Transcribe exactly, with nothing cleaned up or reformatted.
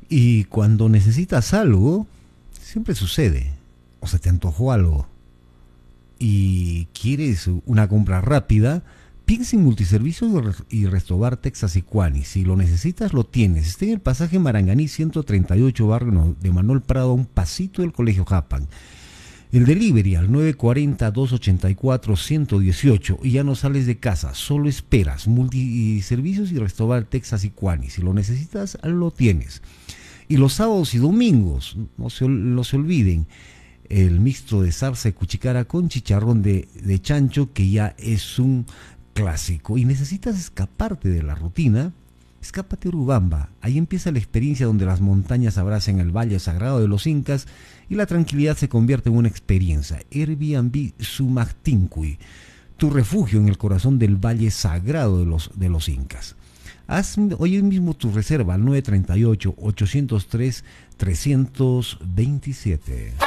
Y cuando necesitas algo, siempre sucede. O se te antojó algo y quieres una compra rápida, piensa en Multiservicios y Restobar Texas y Cuani. Si lo necesitas, lo tienes. Está en el pasaje Maranganí ciento treinta y ocho, barrio de Manuel Prado, a un pasito del Colegio Japan. El delivery al nueve cuatro cero, dos ocho cuatro, uno uno ocho y ya no sales de casa, solo esperas. Multiservicios y Restobar Texas y Cuani. Si lo necesitas, lo tienes. Y los sábados y domingos, no se, no se olviden, el mixto de zarza y cuchicara con chicharrón de, de chancho, que ya es un clásico. Y necesitas escaparte de la rutina, escápate a Urubamba. Ahí empieza la experiencia donde las montañas abrazan el valle sagrado de los incas y la tranquilidad se convierte en una experiencia. Airbnb Sumactincuy, tu refugio en el corazón del valle sagrado de los, de los incas. Haz hoy mismo tu reserva al nueve tres ocho, ocho cero tres, tres dos siete.